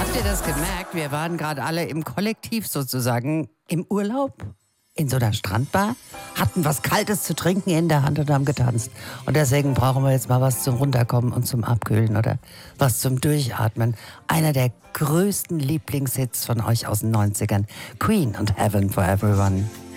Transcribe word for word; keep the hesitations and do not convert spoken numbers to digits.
Habt ihr das gemerkt? Wir waren gerade alle im Kollektiv sozusagen im Urlaub in so einer Strandbar, hatten was Kaltes zu trinken in der Hand und haben getanzt. Und deswegen brauchen wir jetzt mal was zum Runterkommen und zum Abkühlen oder was zum Durchatmen. Einer der größten Lieblingshits von euch aus den neunzigern. Queen und Heaven for Everyone.